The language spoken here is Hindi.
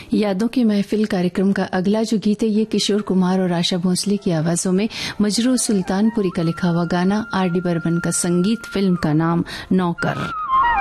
यादों की महफिल कार्यक्रम का अगला जो गीत है ये किशोर कुमार और आशा भोसले की आवाजों में मजरू सुल्तानपुरी का लिखा हुआ गाना, आर डी बर्मन का संगीत, फिल्म का नाम नौकर।